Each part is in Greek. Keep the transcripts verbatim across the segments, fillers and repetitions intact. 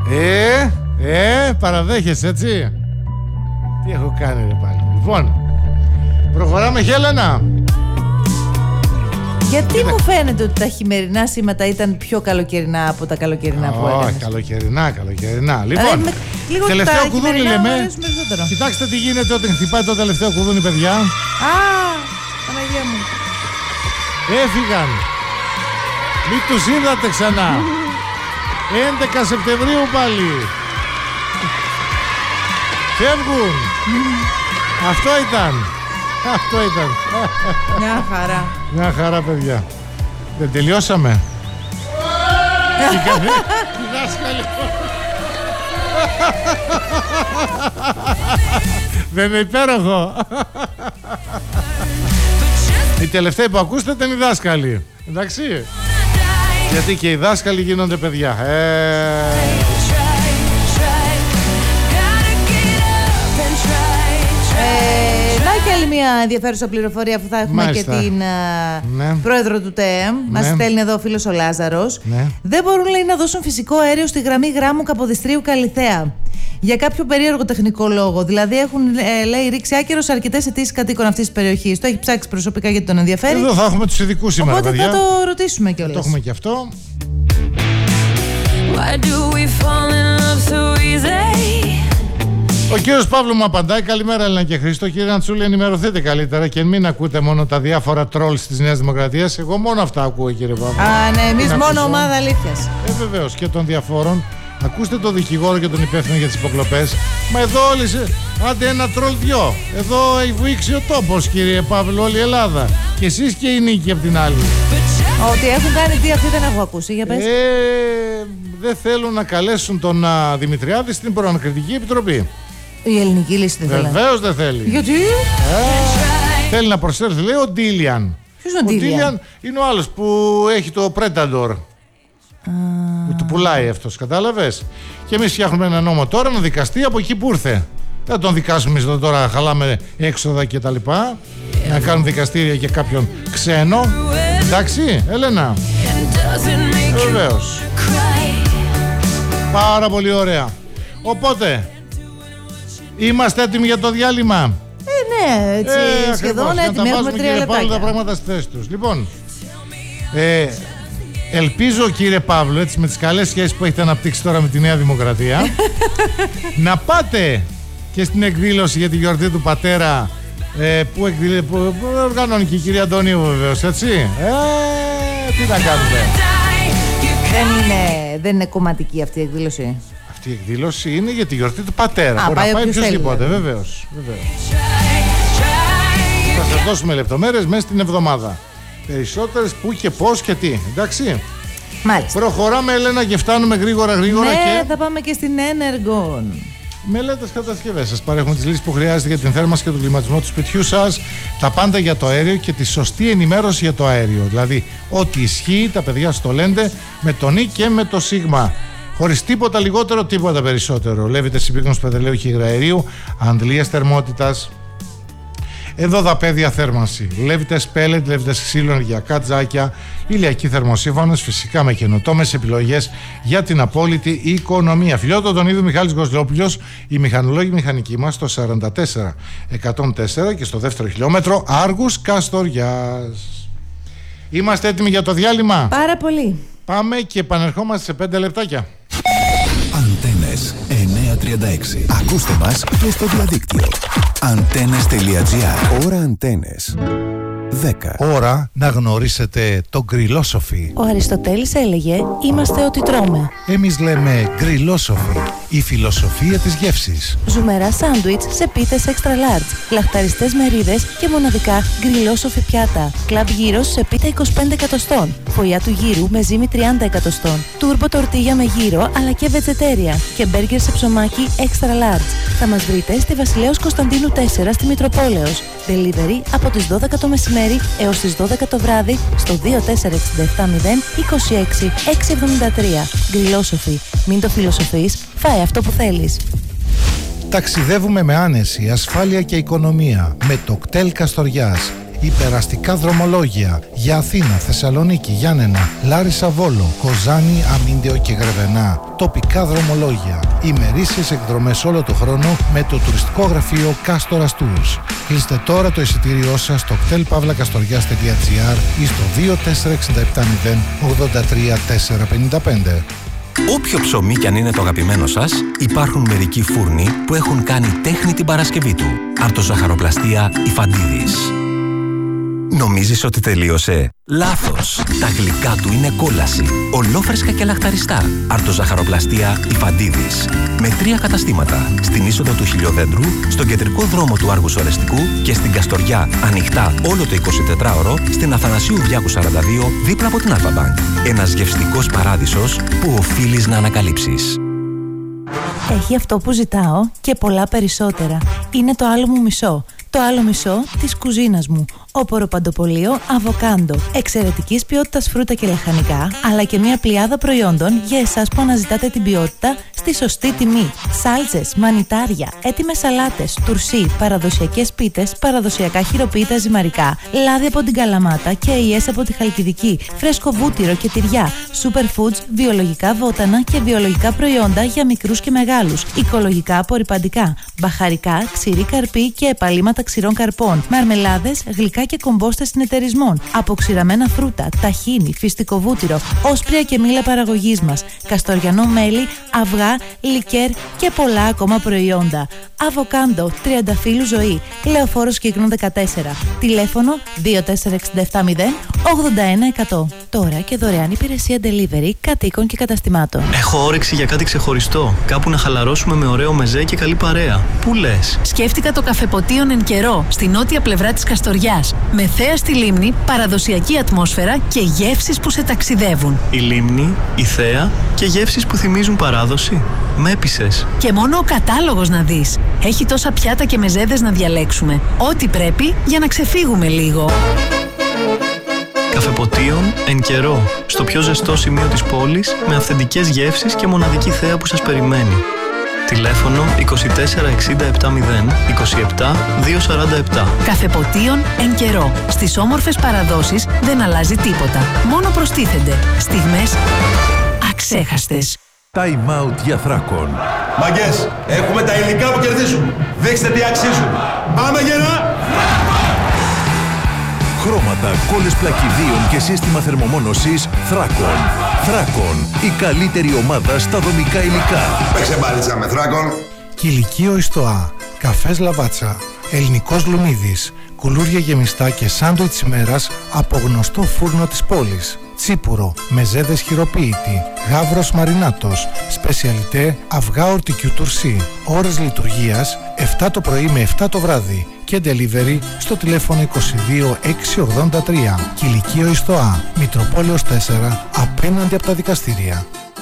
Ε, ε, παραδέχεσαι, έτσι. Τι έχω κάνει ρε πάλι. Λοιπόν, προχωράμε, Χέλενα. Γιατί μου φαίνεται ότι τα χειμερινά σήματα ήταν πιο καλοκαιρινά από τα καλοκαιρινά που έλεγες? Όχι, καλοκαιρινά, καλοκαιρινά. Λοιπόν, με, λίγο τελευταίο κουδούνι λέμε. Περισσότερο. Κοιτάξτε τι γίνεται όταν χτυπάει το τελευταίο κουδούνι, παιδιά. Α, Παναγία μου. Έφυγαν. Μην τους είδατε ξανά. έντεκα Σεπτεμβρίου πάλι. Φεύγουν. Αυτό ήταν. Αυτό ήταν. Μια χαρά. Μια χαρά, παιδιά. Δεν τελειώσαμε. Η δάσκαλη. Δεν είναι υπέροχο? Η τελευταία που ακούσατε ήταν οι δάσκαλοι. Εντάξει. Γιατί και οι δάσκαλοι γίνονται παιδιά. Ε... Ε, να και άλλη μια ενδιαφέρουσα πληροφορία, αφού θα έχουμε Μάλιστα. και την ναι. πρόεδρο του ΤΕΕΜ. Ναι. Μας στέλνει εδώ ο φίλος ο Λάζαρος. Ναι. Δεν μπορούν, λέει, να δώσουν φυσικό αέριο στη γραμμή Γράμμου Καποδιστρίου Καλιθέα. Για κάποιο περίεργο τεχνικό λόγο. Δηλαδή έχουν, ε, λέει, ρίξει άκερο σε αρκετές αιτήσεις κατοίκων αυτής της περιοχής. Το έχει ψάξει προσωπικά γιατί τον ενδιαφέρει. Εδώ θα έχουμε τους ειδικούς σήμερα, Οπότε παιδιά. θα το ρωτήσουμε κιόλας. Το έχουμε και αυτό. Why do we fall in love so easy? Ο κύριος Παύλου μου απαντάει. Καλημέρα, Έλληνα και Χρήστο. Κύριε Αντσούλη, ενημερωθείτε καλύτερα και μην ακούτε μόνο τα διάφορα τρόλς της Νέας Δημοκρατίας. Εγώ μόνο αυτά ακούω, κύριε Παύλου. Α, ναι, εμείς μόνο ακούσω. Ομάδα αλήθειας. Ε, βεβαίως, και των διαφόρων. Ακούστε τον δικηγόρο και τον υπεύθυνο για τις υποκλοπές. Μα εδώ όλοι, σε... άντε ένα τρόλ δυο. Εδώ έχει βουήξει ο τόπος, κύριε Παύλου, όλη η Ελλάδα. Και εσείς και η Νίκη από την άλλη. Ότι έχουν κάνει τι, αυτοί δεν έχω ακούσει. Για πες. Ε, δεν θέλουν να καλέσουν τον α, Δημητριάδη στην Προανακριτική Επιτροπή. Η ελληνική λύση δεν θέλει. Βεβαίως δεν θέλει. Γιατί? Ε, θέλει να προσέλθει, λέει, ο Ντίλιαν. Ποιος είναι ο Ντίλιαν? Ο Ντίλιαν είναι ο άλλος που έχει το Predator. Uh... που του πουλάει αυτός, κατάλαβες. Και εμείς φτιάχνουμε ένα νόμο τώρα να δικαστεί από εκεί που ήρθε. Δεν τον δικάσουμε εμείς τώρα, χαλάμε έξοδα και τα λοιπά. Yeah. Να κάνουν δικαστήρια και κάποιον ξένο. Εντάξει, Έλενα. Ε, βεβαίως. Πάρα πολύ ωραία. Οπότε, είμαστε έτοιμοι για το διάλειμμα? Ε, ναι, έτσι ε, σχεδόν έτοιμοι. Έχουμε τρία λεπτάκια. Πάλι τα πράγματα στη θέση τους. Λοιπόν, ε, ελπίζω, κύριε Παύλο, έτσι με τις καλές σχέσεις που έχετε αναπτύξει τώρα με τη Νέα Δημοκρατία, να πάτε και στην εκδήλωση για τη γιορτή του πατέρα, ε, που, εκδηλ... που οργανώνει και η κυρία Αντωνίου, βεβαίως, έτσι. Ε, τι να κάνουμε. Δεν είναι, δεν είναι κομματική αυτή η εκδήλωση. Αυτή η εκδήλωση είναι για τη γιορτή του πατέρα. Α, μπορεί πάει να πάει οποιοσδήποτε, δηλαδή. βεβαίως, βεβαίως. Θα σας δώσουμε λεπτομέρειες μέσα στην εβδομάδα. Περισσότερες που και πώς και τι. Εντάξει. Μάλιστα. Προχωράμε, Έλενα, και φτάνουμε γρήγορα γρήγορα. Ναι, και θα πάμε και στην Energon. Μελέτες κατασκευές. Σας παρέχουμε τις λύσεις που χρειάζεται για την θέρμανση και τον κλιματισμό του σπιτιού σας. Τα πάντα για το αέριο και τη σωστή ενημέρωση για το αέριο. Δηλαδή, ό,τι ισχύει, τα παιδιά στο λένε με τον Ι και με το Σίγμα. Χωρίς τίποτα λιγότερο, τίποτα περισσότερο. Λέβητε συμπίκνωση πετρελαίου και υγραερίου, αντλίες θερμότητας. Εδώ δαπέδια θέρμανση. Λέβητες πέλετ, λέβητες ξύλο, ενεργειακά τζάκια, ηλιακοί θερμοσύφωνες, φυσικά με καινοτόμες επιλογές για την απόλυτη οικονομία. Φιλιότο τον ίδιο Μιχάλης Γκοσλόπουλος, οι μηχανολόγοι μηχανικοί μας, στο σαράντα τέσσερα εκατόν τέσσερα και στο δεύτερο χιλιόμετρο Άργους Καστοριάς. Είμαστε έτοιμοι για το διάλειμμα? Πάρα πολύ. Πάμε και επανερχόμαστε σε πέντε λεπτάκια. Αντένες εννιακόσια τριάντα έξι. Ακούστε μας και στο διαδίκτυο. Αντένες τελεία τζι άρ. Ώρα Αντένες. δέκα. Ώρα να γνωρίσετε το γκριλόσοφι. Ο Αριστοτέλης έλεγε «Είμαστε ό,τι τρώμε». Εμείς λέμε γκριλόσοφι, η φιλοσοφία της γεύσης. Ζουμερά σάντουιτς σε πίτες extra large, λαχταριστές μερίδες και μοναδικά γκριλόσοφι πιάτα. Κλαμπ γύρος σε πίτα είκοσι πέντε εκατοστών, φωλιά του γύρου με ζύμη τριάντα εκατοστών, τούρμπο τορτίγια με γύρο αλλά και βετζετέρια και μπέργκερ σε ψωμάκι extra large. Θα μας βρείτε στη Βασιλέως Κωνσταντίνου τέσσερα στη Μητροπόλεως. Delivery από τις δώδεκα το μεσημέρι έως τις δώδεκα το βράδυ στο δύο τέσσερα έξι επτά μηδέν είκοσι έξι εξακόσια εβδομήντα τρία. Γκριλόσοφι. Μην το φιλοσοφείς, φάε αυτό που θέλεις. Ταξιδεύουμε με άνεση, ασφάλεια και οικονομία με το κτέλ Καστοριάς. Υπεραστικά δρομολόγια για Αθήνα, Θεσσαλονίκη, Γιάννενα, Λάρισα, Βόλο, Κοζάνη, Αμίντεο και Γρεβενά. Τοπικά δρομολόγια. Ημερήσιες εκδρομές όλο το χρόνο με το τουριστικό γραφείο Κάστορας Tours. Κλείστε τώρα το εισιτήριό σας στο κτέλ παύλα καστοριάς τελεία τζι άρ ή στο δύο τέσσερα έξι επτά μηδέν ογδόντα τρία τετρακόσια πενήντα πέντε. Όποιο ψωμί κι αν είναι το αγαπημένο σας, υπάρχουν μερικοί φούρνοι που έχουν κάνει τέχνη την Παρασκευή του. Αρτοζαχαροπλαστεία Ιφαντίδης. Νομίζεις ότι τελείωσε? Λάθος! Τα γλυκά του είναι κόλαση. Ολόφρεσκα και λαχταριστά. Αρτοζαχαροπλαστεία Ιφαντίδης. Με τρία καταστήματα. Στην είσοδο του Χιλιοδέντρου, στον κεντρικό δρόμο του Άργους Ορεστικού και στην Καστοριά, ανοιχτά όλο το εικοσιτετράωρο, στην Αθανασίου Διάκου σαράντα δύο, δίπλα από την Αλφα-Μπανκ. Ένας γευστικός παράδεισος που οφείλεις να ανακαλύψεις. Έχει αυτό που ζητάω και πολλά περισσότερα. Είναι το άλλο μου μισό. Το άλλο μισό της κουζίνας μου. Όπωρο-παντοπολείο Αβοκάντο. Εξαιρετικής ποιότητας φρούτα και λαχανικά, αλλά και μια πλειάδα προϊόντων για εσάς που αναζητάτε την ποιότητα στη σωστή τιμή. Σάλτσες, μανιτάρια, έτοιμες σαλάτες, τουρσί, παραδοσιακές πίτες, παραδοσιακά χειροποίητα ζυμαρικά, λάδι από την Καλαμάτα και αειές από τη Χαλκιδική, φρέσκο βούτυρο και τυριά, superfoods, βιολογικά βότανα και βιολογικά προϊόντα για μικρούς και μεγάλους, οικολογικά απορρυπαντικά, μπαχαρικά, ξηρή καρπή και επαλήματα ξηρών καρπών, μαρμελάδες, γλυκά και κομπόστες συνεταιρισμών, αποξηραμένα φρούτα, ταχίνι, φυστικό βούτυρο, όσπρια και μήλα παραγωγής μας, καστοριανό μέλι, αυγά, λικέρ και πολλά ακόμα προϊόντα. Αβοκάντο, τριανταφύλου ζωή, Λεωφόρος Κύκνων δεκατέσσερα, τηλέφωνο δύο τέσσερα έξι επτά μηδέν ογδόντα ένα εκατό. Τώρα και δωρεάν υπηρεσία delivery κατοίκων και καταστημάτων. Έχω όρεξη για κάτι ξεχωριστό. Κάπου να χαλαρώσουμε με ωραίο μεζέ και καλή παρέα. Πού λες? Σκέφτηκα το Καφεποτίον εν καιρό, στη νότια πλευρά της Καστοριάς. Με θέα στη λίμνη, παραδοσιακή ατμόσφαιρα και γεύσεις που σε ταξιδεύουν. Η λίμνη, η θέα και γεύσεις που θυμίζουν παράδοση. Με έπεισες. Και μόνο ο κατάλογος να δεις. Έχει τόσα πιάτα και μεζέδες να διαλέξουμε. Ό,τι πρέπει για να ξεφύγουμε λίγο. Καφεποτίον εν καιρό, στο πιο ζεστό σημείο της πόλης, με αυθεντικές γεύσεις και μοναδική θέα που σας περιμένει. Τηλέφωνο είκοσι τέσσερα εξήντα επτά μηδέν είκοσι επτά διακόσια σαράντα επτά. Καφεποτίον εν καιρό. Στις όμορφες παραδόσεις δεν αλλάζει τίποτα. Μόνο προστίθενται στιγμές αξέχαστες. Time out για Θράκον. Μαγκές, έχουμε τα υλικά που κερδίζουν. Δείξτε τι αξίζουν. Πάμε γερά! Χρώματα, κόλλες πλακιδίων και σύστημα θερμομόνωσης Θράκον. Θράκον, η καλύτερη ομάδα στα δομικά υλικά. Παίξε μπάλιτσα με Θράκον. Κηλικείο Ιστοά, καφές Λαβάτσα, ελληνικός Λουνίδης, κουλούρια γεμιστά και σάντουιτς ημέρας από γνωστό φούρνο της πόλης. Τσίπουρο, μεζέδες χειροποίητη, γάβρος μαρινάτος, σπεσιαλιτέ αυγά ορτικιού τουρσί. Ώρες λειτουργίας επτά το πρωί με επτά το βράδυ και delivery στο τηλέφωνο είκοσι δύο εξακόσια ογδόντα τρία. Κηλικείο Ιστοά, Μητροπόλεως τέσσερα, απέναντι από τα δικαστήρια.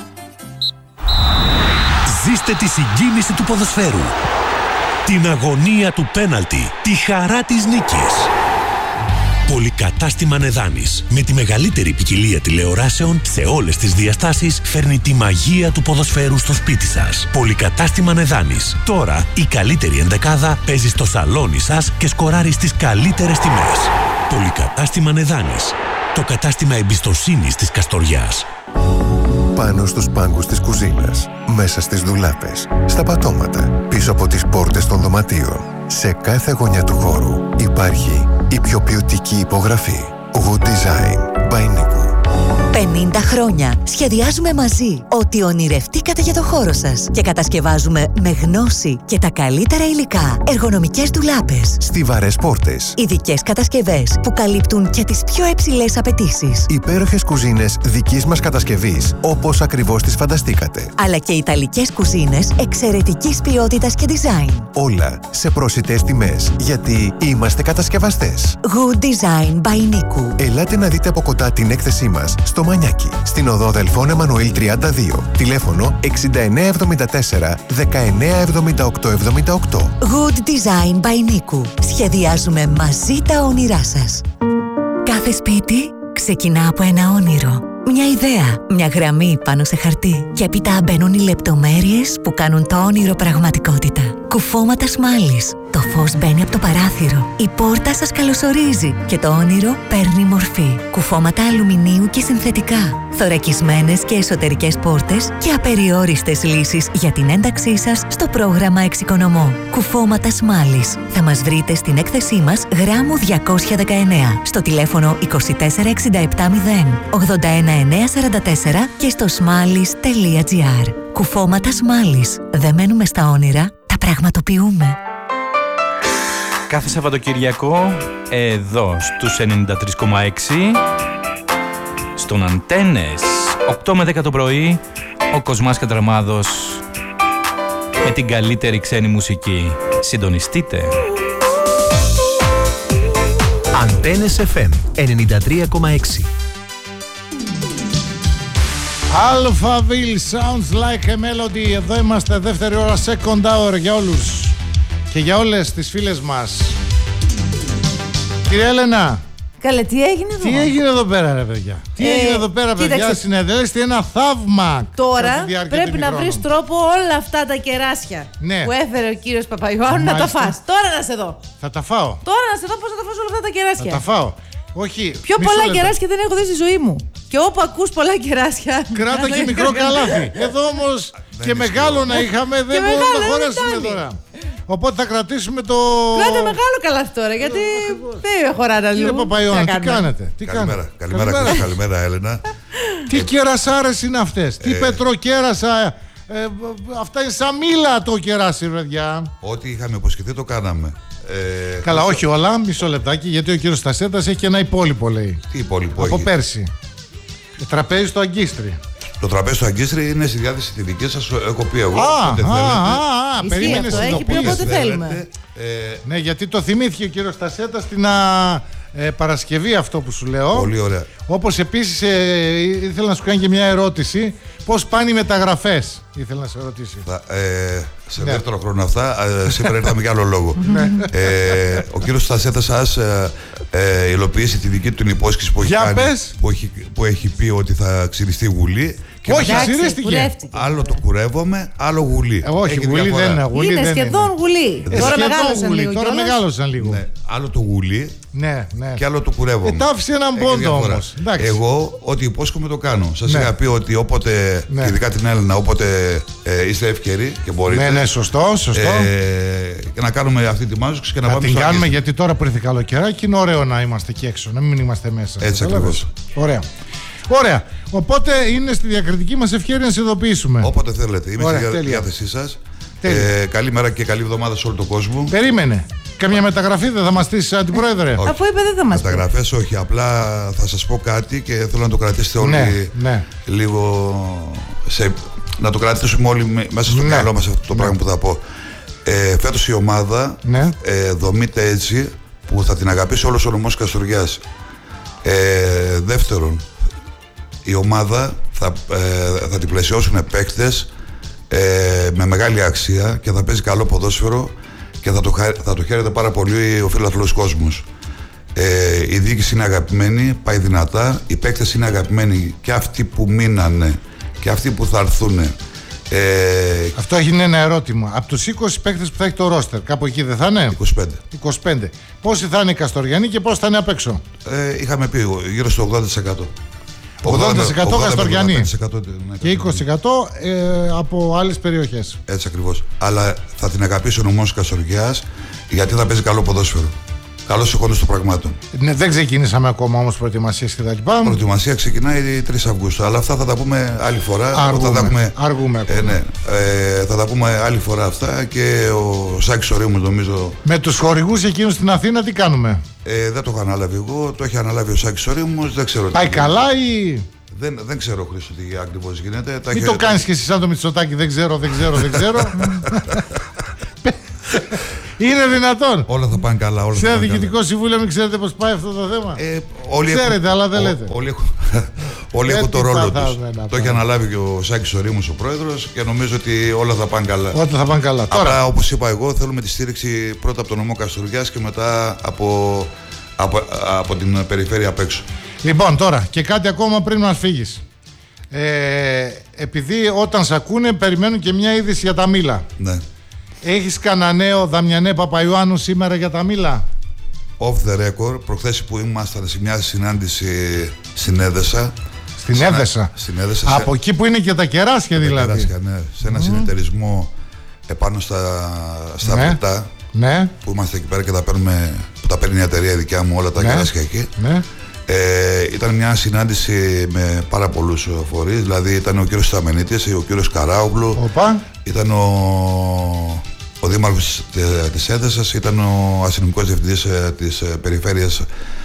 Ζήστε τη συγκίνηση του ποδοσφαίρου, την αγωνία του πέναλτι, τη χαρά της νίκης. Πολυκατάστημα Νεδάνης, με τη μεγαλύτερη ποικιλία τηλεοράσεων σε όλες τις διαστάσεις, φέρνει τη μαγεία του ποδοσφαίρου στο σπίτι σας. Πολυκατάστημα Νεδάνης. Τώρα η καλύτερη ενδεκάδα παίζει στο σαλόνι σας και σκοράρει στις καλύτερες τιμές. Πολυκατάστημα Νεδάνης. Το κατάστημα εμπιστοσύνης της Καστοριάς. Πάνω στους πάγκους της κουζίνας, μέσα στις ντουλάπες, στα πατώματα, πίσω από τις πόρτες των δωματίων. Σε κάθε γωνιά του χώρου υπάρχει η πιο ποιοτική υπογραφή. Good Design by Niku. πενήντα χρόνια σχεδιάζουμε μαζί ό,τι ονειρευτήκατε για το χώρο σας και κατασκευάζουμε με γνώση και τα καλύτερα υλικά εργονομικές ντουλάπες, στιβαρές πόρτες, ειδικές κατασκευές που καλύπτουν και τις πιο υψηλές απαιτήσεις, υπέροχες κουζίνες δικής μας κατασκευής όπως ακριβώς τις φανταστήκατε, αλλά και ιταλικές κουζίνες εξαιρετικής ποιότητας και design. Όλα σε προσιτές τιμές, γιατί είμαστε κατασκευαστές. Good Design by Niku. Ελάτε να δείτε από κοντά την έκθεσή μας στο Μανιάκι, στην οδό Δελφών Εμμανουήλ τριάντα δύο. Τηλέφωνο εξήντα εννέα εβδομήντα τέσσερα δεκαεννέα εβδομήντα οκτώ εβδομήντα οκτώ. Good Design by Niku. Σχεδιάζουμε μαζί τα όνειρά σας. Κάθε σπίτι ξεκινά από ένα όνειρο. Μια ιδέα, μια γραμμή πάνω σε χαρτί. Και έπειτα μπαίνουν οι λεπτομέρειες που κάνουν το όνειρο πραγματικότητα. Κουφώματα Σμάλης. Το φως μπαίνει από το παράθυρο. Η πόρτα σας καλωσορίζει και το όνειρο παίρνει μορφή. Κουφώματα αλουμινίου και συνθετικά. Θωρακισμένες και εσωτερικές πόρτες και απεριόριστες λύσεις για την ένταξή σας στο πρόγραμμα Εξοικονομώ. Κουφώματα Σμάλης. Θα μας βρείτε στην έκθεσή μας γράμμου διακόσια δεκαεννέα, στο τηλέφωνο είκοσι τέσσερα εξήντα επτά μηδέν ογδόντα ένα εννιακόσια σαράντα τέσσερα και στο smallis τελεία gr. Κουφώματα Σμάλης. Δεν μένουμε στα όνειρα, τα πραγματοποιούμε. Κάθε Σαββατοκυριακό, εδώ στους ενενήντα τρία κόμμα έξι, στον Αντένες, οκτώ με δέκα το πρωί, ο Κοσμάς Κατραμάδος με την καλύτερη ξένη μουσική. Συντονιστείτε. Αντένες εφ εμ ενενήντα τρία κόμμα έξι. Alphaville sounds like a melody. Εδώ είμαστε, δεύτερη ώρα, second hour για όλους και για όλες τις φίλες μας. Κυρία Έλενα. Καλέ, τι έγινε εδώ. Τι έγινε εδώ πέρα, ρε παιδιά. Τι ε, έγινε εδώ πέρα, κοίταξε, παιδιά. Συνεδέλεστε ένα θαύμα. Τώρα πρέπει να βρεις τρόπο όλα αυτά τα κεράσια, ναι, που έφερε ο κύριος Παπαϊωάννου να τα φας. Τώρα να σε δω. Θα τα φάω. Τώρα να σε δω πώς θα τα φας όλα αυτά τα κεράσια. Θα τα φάω. Όχι. Πιο πολλά λεπτά. Κεράσια δεν έχω δει στη ζωή μου. Και όπου ακούς πολλά κεράσια. Κράτα και μικρό καλάθι. Εδώ όμως και μεγάλο να είχαμε, δεν μπορούμε να χωρέσουμε τώρα. Οπότε θα κρατήσουμε το. Κράτα μεγάλο καλάθι τώρα, γιατί δεν χωράτε λίγο. Κύριε Παπαϊωάννου, τι κάνετε. Τι καλημέρα, καλημέρα, καλημέρα, καλημέρα, Έλενα. Τι κερασάρες είναι αυτές, τι πετροκέρασα. Ε, αυτά είναι σαν μήλα το κεράσι, παιδιά. Ό,τι είχαμε υποσχεθεί το κάναμε. Ε, Καλά, όχι το... όλα, μισό λεπτάκι, γιατί ο κύριος Στασέτας έχει και ένα υπόλοιπο, λέει. Τι υπόλοιπο από έχει? πέρσι. Το τραπέζι στο Αγκίστρι. Το τραπέζι στο Αγκίστρι είναι στη διάθεση τη δική σας, έχω πει εγώ. Α, α, περίμενε συνοπίες. Όποτε θέλουμε. Ε, ναι, γιατί το θυμήθηκε ο κύριος Στασέτας στην α, ε, Παρασκευή αυτό που σου λέω. Πολύ ωραία. Όπως επίσης ε, ήθελα να σου κάνει και μια ερώτηση. Πώς πάνε οι μεταγραφές, ήθελα να σε ρωτήσει. Θα, ε, σε ναι. δεύτερο χρόνο αυτά, ε, σήμερα ήρθαμε για άλλο λόγο. ε, ο κύριος Στασέτας σας ε, ε, υλοποιήσει τη δική του την υπόσχεση που έχει, κάνει, που, έχει, που έχει πει ότι θα ξυριστεί η Βουλή. Και όχι, ξυρίστηκε. Άλλο το κουρεύομαι, άλλο Βουλή. Ε, όχι, Βουλή δεν είναι. Βουλή είναι δεν σχεδόν είναι. Βουλή. Ε, τώρα μεγάλωσαν λίγο. Τώρα μεγάλωσαν λίγο. Ναι, άλλο το Βουλή ναι, ναι. και άλλο το κουρεύομαι. Ε, τα άφησε έναν πόντο όμως. Εγώ, ό,τι υπόσχομαι το κάνω. Σας ναι. είχα πει ότι όποτε, ναι. και ειδικά την Έλληνα, όποτε ε, είστε ευκαιροί και μπορείτε. Ναι, ναι, σωστό, σωστό. Ε, και να κάνουμε αυτή τη μάζοξη και να, να πάμε την κάνουμε αγγίστη. Γιατί τώρα που ήρθε καλοκαιράκι είναι ωραίο να είμαστε εκεί έξω, να μην είμαστε μέσα. Έτσι ακριβώς. Ωραία. Ωραία. Οπότε είναι στη διακριτική μας ευκαιρία να σε ειδοποιήσουμε. Όποτε θέλετε. Είμαι ωραία, στη διάθεσή σας. Ε, καλή μέρα και καλή εβδομάδα σε όλο τον κόσμο. Περίμενε. Καμιά μεταγραφή δεν θα μας στήσεις, αντιπρόεδρε? Όχι. Αφού είπε δεν θα μας πει. Μεταγραφές όχι. Απλά θα σας πω κάτι και θέλω να το κρατήσετε όλοι ναι, ναι. λίγο. Σε, να το κρατήσουμε όλοι μέσα στο ναι. μυαλό μας αυτό το ναι. πράγμα που θα πω. Ε, φέτος η ομάδα ναι. ε, δομείται έτσι που θα την αγαπήσει όλος ο νομός Καστοριάς. Ε, δεύτερον, η ομάδα θα, ε, θα την πλαισιώσουν παίκτες ε, με μεγάλη αξία και θα παίζει καλό ποδόσφαιρο και θα το, θα το χαίρεται πάρα πολύ ο φιλαθλός κόσμος. Ε, η διοίκηση είναι αγαπημένη, πάει δυνατά, οι παίκτες είναι αγαπημένοι και αυτοί που μείνανε και αυτοί που θα έρθουν. Ε, Αυτό έχει ένα ερώτημα. Από τους είκοσι παίκτες που θα έχει το ρόστερ, κάπου εκεί δεν θα είναι? είκοσι πέντε. είκοσι πέντε. Πόσοι θα είναι οι Καστοριανοί και πόσοι θα είναι απ' έξω? Ε, είχαμε πει γύρω στο ογδόντα τοις εκατό. ογδόντα τοις εκατό Καστοριανοί ναι, και είκοσι τοις εκατό ε, από άλλες περιοχές. Έτσι ακριβώς. Αλλά θα την αγαπήσει ο νομός Καστοριάς γιατί θα παίζει καλό ποδόσφαιρο. Καλώς εχόντως των πραγμάτων. Ναι, δεν ξεκινήσαμε ακόμα όμως προετοιμασίες και τα λοιπά. Προετοιμασία ξεκινάει τρεις Αυγούστου. Αλλά αυτά θα τα πούμε άλλη φορά. Αργούμε. Θα τα πούμε, Αργούμε ε, ναι, ε, θα τα πούμε άλλη φορά αυτά και ο Σάκης Ορίμου νομίζω. Με τους χορηγούς εκείνους στην Αθήνα τι κάνουμε? Ε, δεν το έχω αναλάβει εγώ. Το έχει αναλάβει ο Σάκης Ορίμου. Δεν ξέρω. Πάει καλά ή. Δεν, δεν ξέρω, Χρήστο, τι ακριβώς γίνεται. Μην το κάνεις και εσύ σαν το Μητσοτάκη. Δεν ξέρω, δεν ξέρω, δεν ξέρω. Είναι δυνατόν? Όλα θα πάνε καλά. Όλα σε ένα διοικητικό συμβούλιο μην ξέρετε πώς πάει αυτό το θέμα? Ε, όλοι ξέρετε, έχουν, αλλά δεν ό, λέτε. Όλοι έχουν, όλοι έχουν το ρόλο τους. Το έχει αναλάβει και ο Σάκης Ορίμους, ο πρόεδρος, και νομίζω ότι όλα θα πάνε καλά. Όλα θα πάνε καλά. Απλά, τώρα, όπως είπα εγώ, θέλουμε τη στήριξη πρώτα από τον νομό Καστοριάς και μετά από, από, από την περιφέρεια απ' έξω. Λοιπόν, τώρα και κάτι ακόμα πριν μας φύγεις. Ε, επειδή όταν σ' ακούνε περιμένουν και μια είδηση για τα Μήλα. Ναι. Έχεις κανένα νέο, Δαμιανέ Παπαϊωάννου, σήμερα για τα Μήλα? Off the record, προχθές που ήμασταν σε μια συνάντηση στην Έδεσα. Στην Έδεσα. Στην Έδεσα. Από σε... εκεί που είναι και τα κεράσια δηλαδή. Τα κεράσια, ναι. Σε ένα mm. συνεταιρισμό επάνω στα, στα ναι. Βρετά. Ναι. Που είμαστε εκεί πέρα και τα παίρνουμε, που τα παίρνει η εταιρεία δικιά μου όλα τα ναι. κεράσια εκεί. Ναι. Ε, ήταν μια συνάντηση με πάρα πολλούς φορείς. Δηλαδή ήταν ο κύριος Σταμενίτης, ο κύριος Καράουγλου. Οπα. Ήταν ο, ο δήμαρχος της Έδεσας, ήταν ο αστυνομικός διευθυντής της περιφέρειας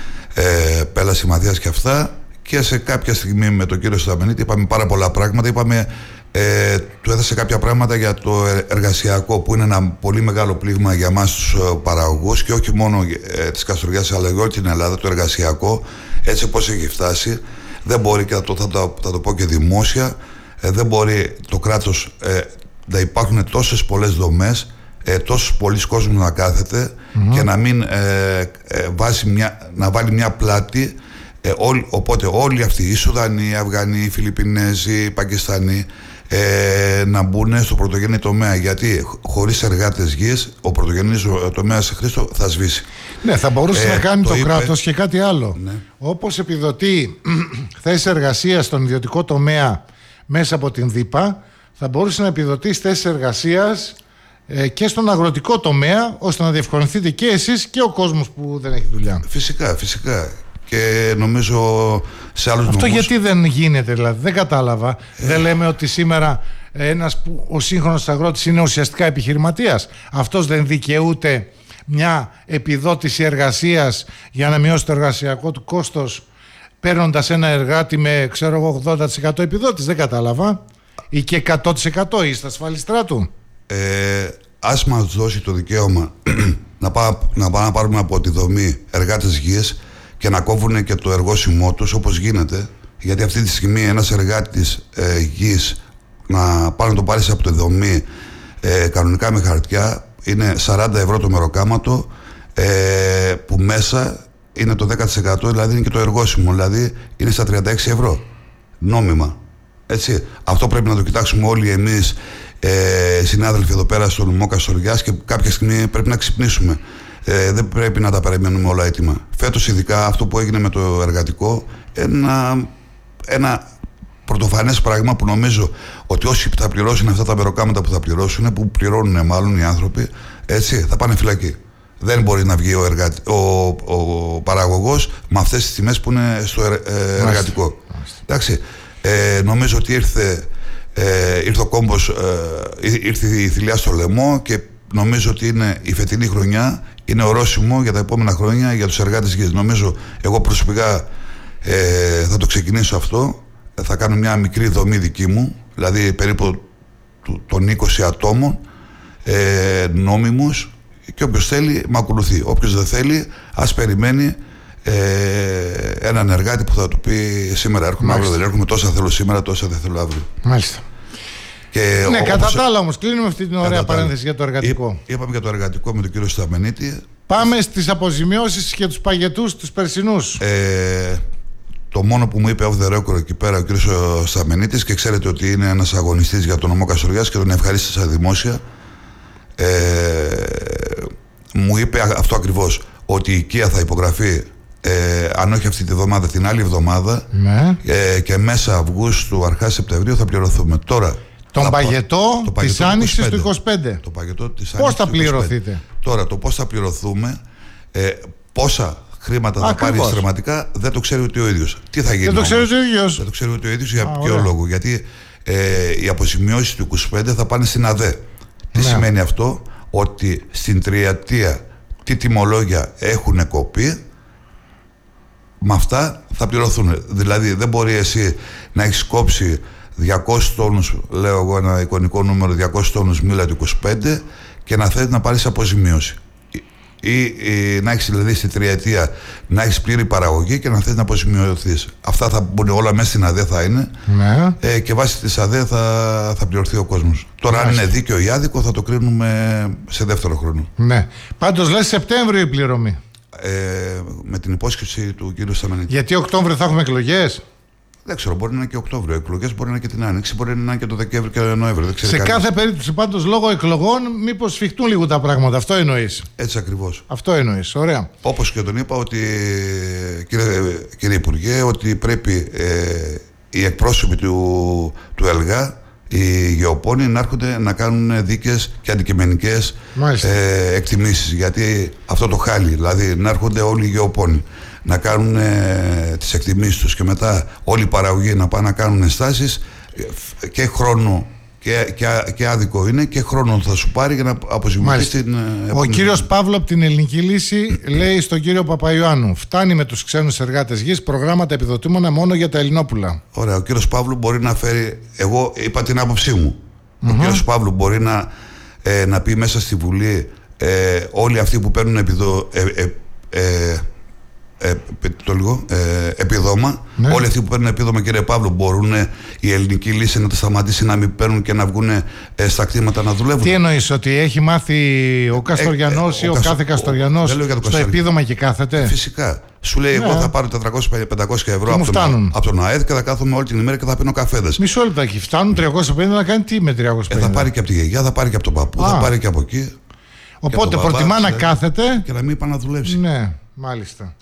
ε, Πέλας Συμμαθίας και αυτά. Και σε κάποια στιγμή με τον κύριο Σταμενίτη είπαμε πάρα πολλά πράγματα. Είπαμε, ε, του έθεσε κάποια πράγματα για το εργασιακό, που είναι ένα πολύ μεγάλο πλήγμα για εμάς τους παραγωγούς, και όχι μόνο ε, της Καστοριάς αλλά για όλη την Ελλάδα. Το εργασιακό, έτσι όπως έχει φτάσει, δεν μπορεί, και θα το, θα το, θα το πω και δημόσια, ε, δεν μπορεί το κράτος ε, να υπάρχουν τόσες πολλές δομές, ε, τόσους πολλοί κόσμος να κάθεται mm-hmm. και να μην ε, ε, βάζει μια, να βάλει μια πλάτη. Ε, ό, οπότε όλοι αυτοί οι Σουδανοί, οι Αφγανοί, οι Φιλιππινέζοι, οι Πακιστανοί ε, να μπουν στο πρωτογενή τομέα, γιατί χωρίς εργάτες γης ο πρωτογενής τομέας, Χρήστο, θα σβήσει. Ναι, θα μπορούσε ε, να κάνει το, το είπε... κράτος και κάτι άλλο. Ναι. Όπως επιδοτεί θέσεις εργασίας στον ιδιωτικό τομέα μέσα από την ΔΥΠΑ, θα μπορούσε να επιδοτεί θέσεις εργασίας ε, και στον αγροτικό τομέα, ώστε να διευκολυνθείτε και εσείς και ο κόσμος που δεν έχει δουλειά. Φυσικά, φυσικά. Και νομίζω σε άλλους Αυτό νομούς... γιατί δεν γίνεται, δηλαδή, δεν κατάλαβα. Ε... Δεν λέμε ότι σήμερα ένας που, ο σύγχρονος αγρότης είναι ουσιαστικά επιχειρηματίας. Αυτός δεν δικαιούται μια επιδότηση εργασίας για να μειώσει το εργασιακό του κόστος, παίρνοντας ένα εργάτη με, ξέρω εγώ, ογδόντα τοις εκατό επιδότηση? Δεν κατάλαβα. Ή και εκατό τοις εκατό ή στα ασφαλιστρά του. Ε, ας μας δώσει το δικαίωμα να, πά, να πάμε να πάρουμε από τη δομή εργάτες γης και να κόβουν και το εργόσιμό τους, όπως γίνεται, γιατί αυτή τη στιγμή ένας εργάτης ε, γης να πάει να το πάρεις από τη δομή ε, κανονικά με χαρτιά είναι σαράντα ευρώ το μεροκάματο, ε, που μέσα είναι το δέκα τοις εκατό, δηλαδή είναι και το εργόσιμο, δηλαδή είναι στα τριάντα έξι ευρώ νόμιμα. Έτσι. Αυτό πρέπει να το κοιτάξουμε όλοι εμείς, ε, συνάδελφοι εδώ πέρα στο νομό Καστοριάς, και κάποια στιγμή πρέπει να ξυπνήσουμε. Ε, δεν πρέπει να τα περιμένουμε όλα έτοιμα. Φέτος ειδικά αυτό που έγινε με το εργατικό, ένα, ένα πρωτοφανές πράγμα που νομίζω ότι όσοι θα πληρώσουν αυτά τα μεροκάματα που θα πληρώσουν, που πληρώνουν μάλλον οι άνθρωποι, έτσι, θα πάνε φυλακή. Δεν μπορεί να βγει ο, εργατι... ο, ο παραγωγός με αυτές τις τιμές που είναι στο ε, ε, εργατικό. Εντάξει, ε, νομίζω ότι ήρθε, ε, ήρθε ο κόμπος, ε, ήρθε η θηλιά στο λαιμό, και νομίζω ότι είναι η φετινή χρονιά, είναι ορόσημο για τα επόμενα χρόνια για τους εργάτες γης. Νομίζω, εγώ προσωπικά ε, θα το ξεκινήσω αυτό, θα κάνω μια μικρή δομή δική μου, δηλαδή περίπου των είκοσι ατόμων, ε, νόμιμους, και όποιος θέλει με ακολουθεί. Όποιος δεν θέλει ας περιμένει ε, έναν εργάτη που θα του πει σήμερα έρχομαι, αύριο δεν έρχομαι, τόσα θέλω σήμερα, τόσα δεν θέλω αύριο. Μάλιστα. Και ναι, κατά τα άλλα όμως, κλείνουμε αυτή την ωραία παρένθεση για το εργατικό. Εί, είπαμε για το εργατικό με τον κύριο Σταμενίτη. Πάμε στις αποζημιώσεις και τους παγετούς, τους περσινούς. Ε, το μόνο που μου είπε off the record εκεί πέρα ο κύριος Σταμενίτης, και ξέρετε ότι είναι ένας αγωνιστής για τον νομό Καστοριάς και τον ευχαρίστησα δημόσια, ε, μου είπε αυτό ακριβώς, ότι η οικία θα υπογραφεί, ε, αν όχι αυτή τη βδομάδα, την άλλη εβδομάδα, ναι. ε, και μέσα Αυγούστου, αρχά Σεπτεμβρίου θα πληρωθούμε. Τώρα Τον παγετό, το παγετό της άνοιξης του είκοσι πέντε. Το παγετό της πώς θα πληρωθείτε? Τώρα το πώς θα πληρωθούμε, ε, πόσα χρήματα θα πάρει στρεματικά, δεν το ξέρει ούτε ο ίδιος. Τι θα γίνει? Δεν το ξέρει ούτε ο ίδιος. Δεν το ξέρει ούτε ο ίδιος. Για Α, ποιο ωραία. λόγο? Γιατί ε, οι αποζημιώσεις του είκοσι πέντε θα πάνε στην ΑΔΕ. Τι ναι. σημαίνει αυτό? Ότι στην τριετία τι τιμολόγια έχουν κοπεί, με αυτά θα πληρωθούν. Δηλαδή δεν μπορεί εσύ να έχεις κόψει διακόσιους τόνους, λέω εγώ ένα εικονικό νούμερο, διακόσιους τόνους μήλα του είκοσι πέντε και να θέλεις να πάρεις αποζημίωση. Ή, ή να έχεις δηλαδή στη τριετία να έχεις πλήρη παραγωγή και να θέλεις να αποζημιωθείς. Αυτά θα μπουν όλα μέσα στην ΑΔΕ, θα είναι. Ναι. Ε, και βάσει της ΑΔΕ θα, θα πληρωθεί ο κόσμος. Τώρα, ναι. αν είναι δίκαιο ή άδικο, θα το κρίνουμε σε δεύτερο χρόνο. Ναι. Πάντως λες Σεπτέμβριο η πληρωμή. ε, με την υπόσχεση του κ. Σταμενίτη. Γιατί Οκτώβριο θα έχουμε εκλογές? Δεν ξέρω, μπορεί να είναι και Οκτώβριο. Εκλογές μπορεί να είναι και την Άνοιξη, μπορεί να είναι και το Δεκέμβριο και το Νοέμβριο. Δεν Σε κανείς. Κάθε περίπτωση πάντως λόγω εκλογών, μήπως σφιχτούν λίγο τα πράγματα. Αυτό εννοείς? Έτσι ακριβώς. Αυτό εννοείς. Ωραία. Όπως και τον είπα, ότι, κύριε, κύριε Υπουργέ, ότι πρέπει ε, οι εκπρόσωποι του, του ΕΛΓΑ, οι γεωπόνοι, να έρχονται να κάνουν δίκες και αντικειμενικές ε, εκτιμήσεις. Γιατί αυτό το χάλι, δηλαδή να έρχονται όλοι οι γεωπόνοι να κάνουν ε, τις εκτιμήσεις τους και μετά όλοι οι παραγωγοί να πάνε να κάνουν στάσεις, και χρόνο και, και, και άδικο είναι και χρόνο θα σου πάρει για να αποζημιωθείς την... Ε, Ο κύριος Παύλο από την Ελληνική Λύση λέει στον κύριο Παπαϊωάννου: φτάνει με τους ξένους εργάτες γης, προγράμματα επιδοτούμενα μόνο για τα Ελληνόπουλα. Ωραία, ο κύριος Παύλου μπορεί να φέρει, εγώ είπα την άποψή μου, mm-hmm. ο κύριος Παύλου μπορεί να, ε, να πει μέσα στη Βουλή ε, όλοι αυτοί που παίρνουν επιδο, ε, ε, ε, Ε, το λίγο, ε, επιδόμα. Ναι. Όλοι αυτοί που παίρνουν επίδομα, κύριε Παύλο, μπορούν η Ελληνική Λύση να τα σταματήσει, να μην παίρνουν και να βγουν ε, στα κτήματα να δουλεύουν? Τι εννοείς, ότι έχει μάθει ο Καστοριανός ε, ε, ή ο, ο κάθε Καστοριανός στο επίδομα και κάθεται? Φυσικά. Σου λέει, ναι. εγώ θα πάρω τετρακόσια με πεντακόσια ευρώ από τον, από τον ΑΕΔ και θα κάθομαι όλη την ημέρα και θα πίνω καφέδες. Μισό λεπτάκι. Φτάνουν τριακόσια πενήντα να κάνει τι με τριακόσια πενήντα? Ε, θα πάρει και από τη γιαγιά, θα πάρει και από τον παππού, Α. θα πάρει και από εκεί. Οπότε προτιμά να κάθεται και να μην πάει να δουλέψει. Ναι, μάλιστα.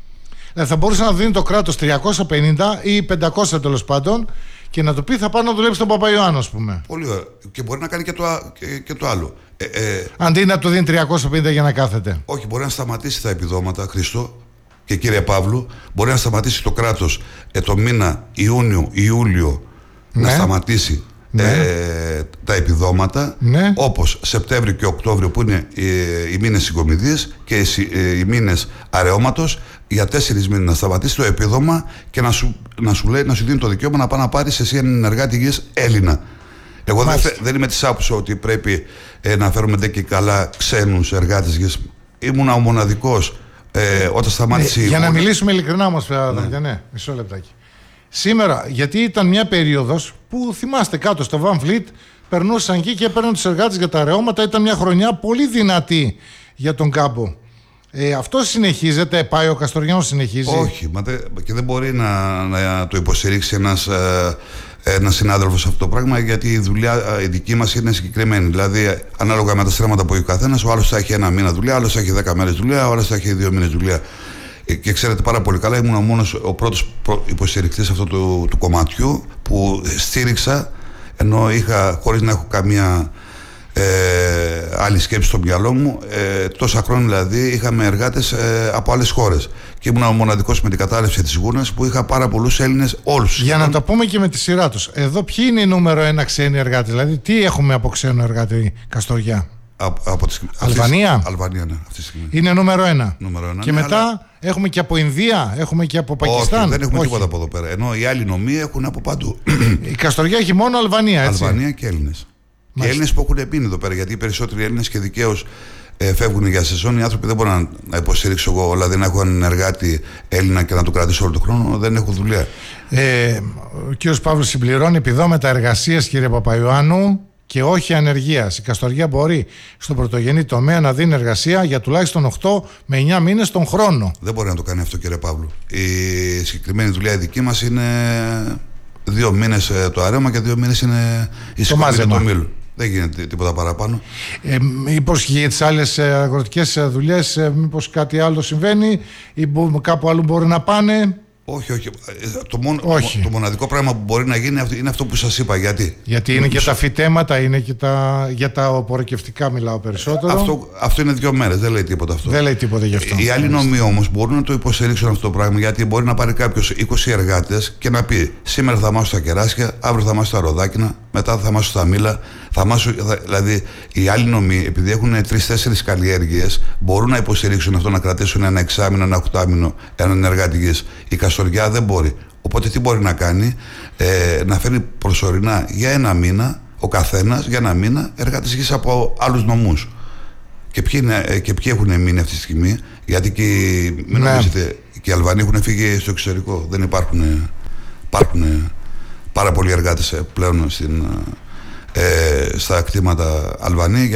Θα μπορούσε να δίνει το κράτος τριακόσια πενήντα ή πεντακόσια τέλος πάντων και να του πει θα πάω να δουλέψει τον Παπαϊωάννου, ας πούμε. Πολύ ωραία. Και μπορεί να κάνει και το, και, και το άλλο. Ε, ε, Αντί να του δίνει τριακόσια πενήντα για να κάθεται. Όχι, μπορεί να σταματήσει τα επιδόματα, Χριστό και κύριε Παύλου. Μπορεί να σταματήσει το κράτος ε, το μήνα Ιούνιο, Ιούλιο, ναι. να σταματήσει ναι. ε, τα επιδόματα, ναι. όπως Σεπτέμβριο και Οκτώβριο που είναι ε, οι μήνες συγκομιδείας και οι, ε, οι μήνες αραιώματος, για τέσσερις μήνες να σταματήσει το επίδομα και να σου, να σου λέει, να σου δίνει το δικαίωμα να πάει να πάρεις εσύ έναν εργάτη γης Έλληνα. Εγώ δεν, δεν είμαι της άποψης ότι πρέπει ε, να φέρουμε ντε και καλά ξένους εργάτες γης. Ήμουνα ο μοναδικός ε, όταν σταμάτησε ναι, η για χώρα. να μιλήσουμε ειλικρινά όμως, ναι. ναι, μισό λεπτάκι. Σήμερα, γιατί ήταν μια περίοδος που θυμάστε κάτω στο Van Fleet, περνούσαν εκεί και έπαιρναν τους εργάτες για τα αραιώματα. Ήταν μια χρονιά πολύ δυνατή για τον κάμπο. Ε, αυτό συνεχίζεται, πάει ο Καστοριανός, συνεχίζει? Όχι, μα δε, και δεν μπορεί να, να το υποστηρίξει ένας, ε, ένας συνάδελφος αυτό το πράγμα, γιατί η δουλειά η δική μας είναι συγκεκριμένη. Δηλαδή, ανάλογα με τα στρέμματα που έχει ο καθένας, ο άλλος θα έχει ένα μήνα δουλειά, ο άλλος θα έχει δέκα μέρες δουλειά, ο άλλος θα έχει δύο μήνες δουλειά. Και ξέρετε πάρα πολύ καλά, ήμουν μόνος ο πρώτος υποστηρικτής αυτού του, του κομματιού που στήριξα, ενώ είχα, χωρίς να έχω καμία ε, άλλη σκέψη στο μυαλό μου, ε, τόσα χρόνια δηλαδή είχαμε εργάτες ε, από άλλες χώρες και ήμουν ο μοναδικός με την κατάρρευση της Γούνας που είχα πάρα πολλούς Έλληνες όλους. Για να το πούμε και με τη σειρά τους, εδώ ποιοι είναι οι νούμερο ένα ξένοι εργάτες, δηλαδή τι έχουμε από ξένο εργάτη Καστοριά? Από, από τις, Αλβανία. Αυτής, Αλβανία, ναι, αυτή τη στιγμή. Είναι νούμερο ένα. Νούμερο ένα και ναι, μετά αλλά... έχουμε και από Ινδία, έχουμε και από Πακιστάν. Όχι, δεν έχουμε Όχι. τίποτα από εδώ πέρα. Ενώ οι άλλοι νομοί έχουν από παντού. Η Καστοριά έχει μόνο Αλβανία, έτσι. Αλβανία και Έλληνες. Και Έλληνες που έχουν μείνει εδώ πέρα, γιατί οι περισσότεροι Έλληνες και δικαίως ε, φεύγουν για σεζόν. Οι άνθρωποι δεν μπορούν να, να υποστηρίξω εγώ, δηλαδή να έχω έναν εργάτη Έλληνα και να το κρατήσω όλο τον χρόνο, δεν έχω δουλειά. Ε, ο κύριος Παύλος συμπληρώνει επιδόματα εργασίας, κύριε Παπαϊωάννου, και όχι ανεργίας. Η Καστοριά μπορεί στον πρωτογενή τομέα να δίνει εργασία για τουλάχιστον οκτώ με εννιά μήνες τον χρόνο. Δεν μπορεί να το κάνει αυτό, κύριε Παύλου. Η συγκεκριμένη δουλειά η δική μας είναι δύο μήνες το αρέωμα και δύο μήνες είναι η συγκομιδή του μήλου. Δεν γίνεται τίποτα παραπάνω. Ε, μήπως για τις άλλες αγροτικές δουλειές, μήπως κάτι άλλο συμβαίνει ή κάπου αλλού μπορεί να πάνε? Όχι, όχι. Το, μόνο, όχι. Το μοναδικό πράγμα που μπορεί να γίνει είναι αυτό που σας είπα. Γιατί, Γιατί είναι και τα φυτέματα, είναι και τα, για τα οποροκευτικά μιλάω περισσότερο. Αυτό, αυτό είναι δύο μέρες, δεν λέει τίποτα αυτό. Δεν λέει τίποτα γι' αυτό. Οι άλλοι νομοί όμως μπορούν να το υποστηρίξουν αυτό το πράγμα, γιατί μπορεί να πάρει κάποιος είκοσι εργάτες και να πει: σήμερα θα μάσω τα κεράσια, αύριο θα μάσω τα ροδάκινα, μετά θα μάσω τα μήλα. Θα μάσω, θα, δηλαδή, οι άλλοι νομοί, επειδή έχουν τρεις-τέσσερις καλλιέργειες, μπορούν να υποστηρίξουν αυτό, να κρατήσουν ένα εξάμηνο, ένα οκτάμηνο, έναν εργάτη γης. Η Καστοριά δεν μπορεί. Οπότε τι μπορεί να κάνει? Ε, να φέρνει προσωρινά για ένα μήνα ο καθένας, για ένα μήνα, εργάτες γης από άλλους νομούς. Και ποιοι, είναι, και ποιοι έχουν μείνει αυτή τη στιγμή? Γιατί και, μην ναι. νομίζετε, και οι Αλβανοί έχουν φύγει στο εξωτερικό. Δεν υπάρχουν, υπάρχουν πάρα πολλοί εργάτες πλέον στην, ε, στα κτήματα Αλβανία.